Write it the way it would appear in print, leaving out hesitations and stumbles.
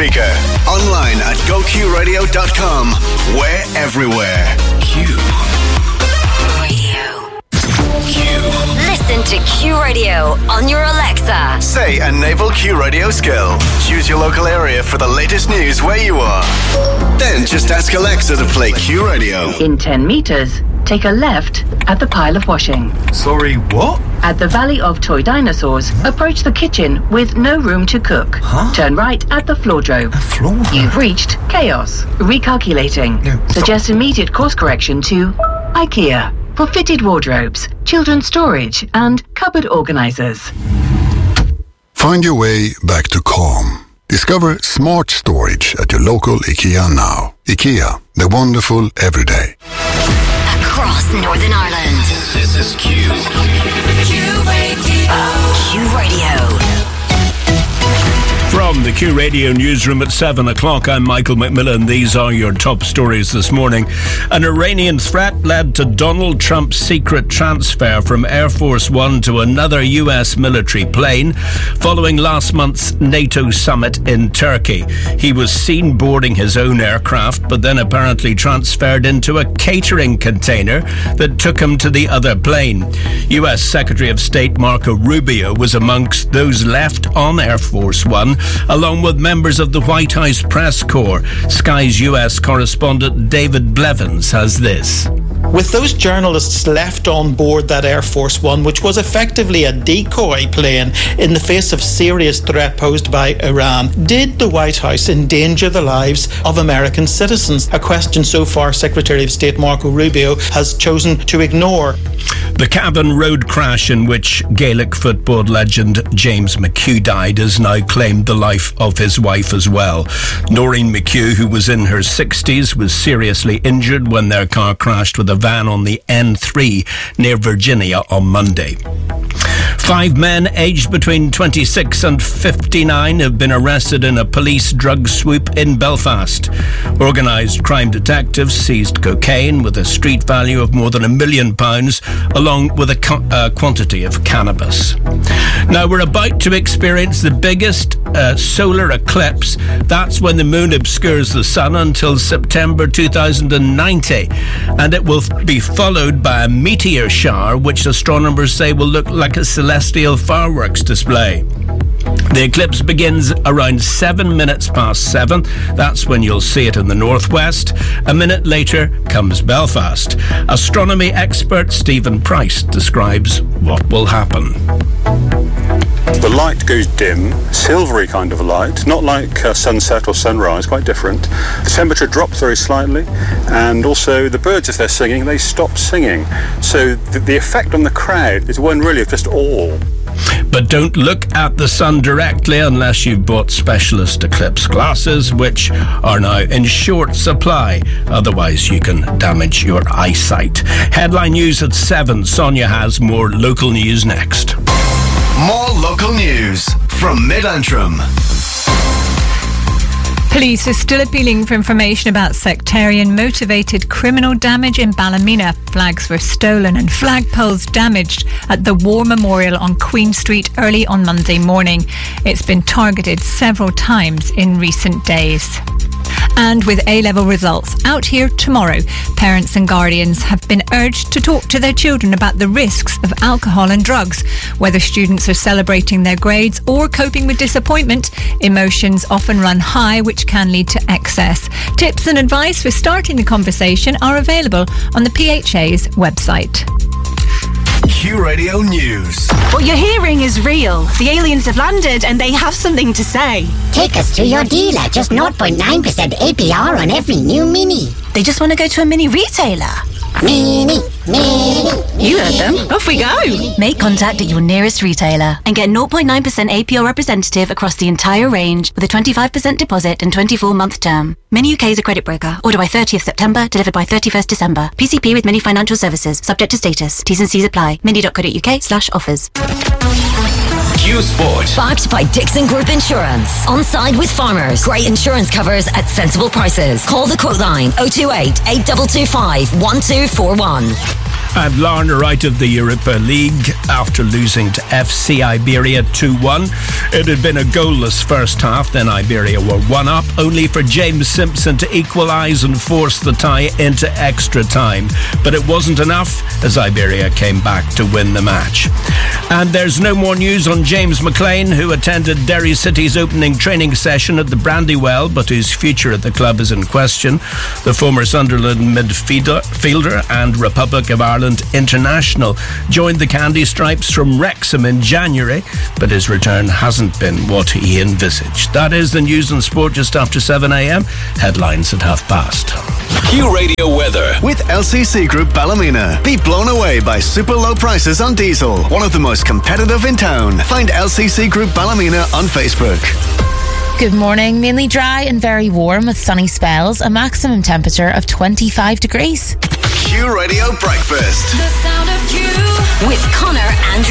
speaker. Online at GoQRadio.com. We're everywhere. Q Radio. Listen to Q Radio on your Alexa. Say a naval Q Radio skill. Choose your local area for the latest news where you are. Then just ask Alexa to play Q Radio. In 10 meters, take a left at the pile of washing. Sorry, what? At the Valley of Toy Dinosaurs, approach the kitchen with no room to cook. Huh? Turn right at the Floordrove. Floordrove? You've reached Chaos. Recalculating. No, Suggest immediate course correction to IKEA for fitted wardrobes, children's storage, and cupboard organisers. Find your way back to calm. Discover smart storage at your local IKEA now. IKEA, the wonderful everyday. Across Northern Ireland. This is Q. Q Radio. Q Radio. From the Q Radio newsroom at 7 o'clock, I'm Michael McMillan. These are your top stories this morning. An Iranian threat led to Donald Trump's secret transfer from Air Force One to another US military plane following last month's NATO summit in Turkey. He was seen boarding his own aircraft, but then apparently transferred into a catering container that took him to the other plane. US Secretary of State Marco Rubio was amongst those left on Air Force One, along with members of the White House press corps. Sky's US correspondent David Blevins has this. With those journalists left on board that Air Force One, which was effectively a decoy plane in the face of serious threat posed by Iran, did the White House endanger the lives of American citizens? A question so far Secretary of State Marco Rubio has chosen to ignore. The Cavan road crash in which Gaelic football legend James McHugh died has now claimed the life of his wife as well. Noreen McHugh, who was in her 60s, was seriously injured when their car crashed with a van on the N3 near Virginia on Monday. 5 men aged between 26 and 59 have been arrested in a police drug swoop in Belfast. Organised crime detectives seized cocaine with a street value of more than £1 million, along with a quantity of cannabis. Now, we're about to experience the biggest solar eclipse. That's when the moon obscures the sun until September 2090. And it will be followed by a meteor shower, which astronomers say will look like a celestial fireworks display. The eclipse begins around 7 minutes past 7. That's when you'll see it in the northwest. A minute later comes Belfast. Astronomy expert Stephen Price describes what will happen. The light goes dim, silvery kind of light, not like sunset or sunrise, quite different. The temperature drops very slightly, and also the birds, if they're singing, they stop singing. So the effect on the crowd is one really of just awe. But don't look at the sun directly unless you've bought specialist eclipse glasses, which are now in short supply. Otherwise, you can damage your eyesight. Headline news at 7. Sonia has more local news next. More local news from Mid-Antrim. Police are still appealing for information about sectarian-motivated criminal damage in Ballymena. Flags were stolen and flagpoles damaged at the War Memorial on Queen Street early on Monday morning. It's been targeted several times in recent days. And with A-level results out here tomorrow, parents and guardians have been urged to talk to their children about the risks of alcohol and drugs. Whether students are celebrating their grades or coping with disappointment, emotions often run high, which can lead to excess. Tips and advice for starting the conversation are available on the PHA's website. Q Radio News. What you're hearing is real. The aliens have landed and they have something to say. Take us to your dealer. Just 0.9% APR on every new Mini. They just want to go to a Mini retailer. Mini. You heard them. Off we go. Make contact at your nearest retailer and get 0.9% APR representative across the entire range with a 25% deposit and 24-month term. Mini UK is a credit broker. Order by 30th September, delivered by 31st December. PCP with Mini Financial Services. Subject to status. T's and C's apply. mini.co.uk/offers. Q Sport. Backed by Dixon Group Insurance. On side with farmers. Great insurance covers at sensible prices. Call the quote line 028 8225 1241. And Larne are out of the Europa League after losing to FC Iberia 2-1. It had been a goalless first half, then Iberia were 1-up, only for James Simpson to equalise and force the tie into extra time. But it wasn't enough as Iberia came back to win the match. And there's no more news on James McLean, who attended Derry City's opening training session at the Brandywell, but whose future at the club is in question. The former Sunderland midfielder and Republic of Ireland international joined the Candy Stripes from Wrexham in January, but his return hasn't been what he envisaged. That is the news and sport just after 7 a.m. Headlines at 5:30. Q Radio weather with LCC Group Ballymena. Be blown away by super low prices on diesel. One of the most competitive in town. Find LCC Group Ballymena on Facebook. Good morning. Mainly dry and very warm with sunny spells. A maximum temperature of 25 degrees. Q Radio Breakfast. The sound of Q with Connor and